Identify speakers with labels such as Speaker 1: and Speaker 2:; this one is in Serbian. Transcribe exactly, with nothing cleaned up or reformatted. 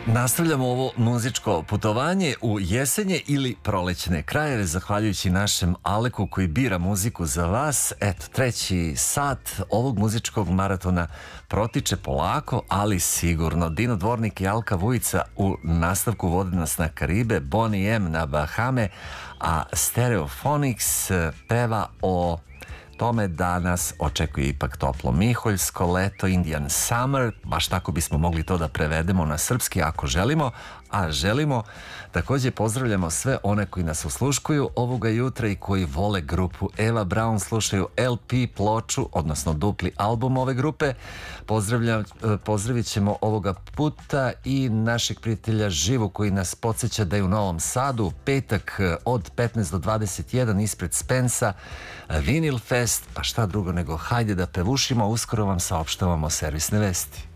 Speaker 1: Nastavljamo ovo muzičko putovanje u jesenje ili prolećne krajeve, zahvaljujući našem Aleku koji bira muziku za vas. Eto, treći sat ovog muzičkog maratona protiče polako, ali sigurno. Dino Dvornik i Alka Vujica u nastavku vode nas na Karibe, Bonnie M na Bahame, a Stereophonics peva o tome da nas očekuje ipak toplo miholjsko leto, Indian Summer, baš tako bismo mogli to da prevedemo na srpski ako želimo, a želimo. Takođe pozdravljamo sve one koji nas usluškuju ovoga jutra i koji vole grupu Eva Braun, slušaju L P ploču, odnosno dupli album ove grupe. Pozdravljam, pozdravit ćemo ovoga puta i našeg prijatelja Živu koji nas podsjeća da je u Novom Sadu petak od petnaest do dvadeset jedan ispred Spensa Vinyl Fest, pa šta drugo nego hajde da pevušimo, uskoro vam saopštavamo servisne vesti.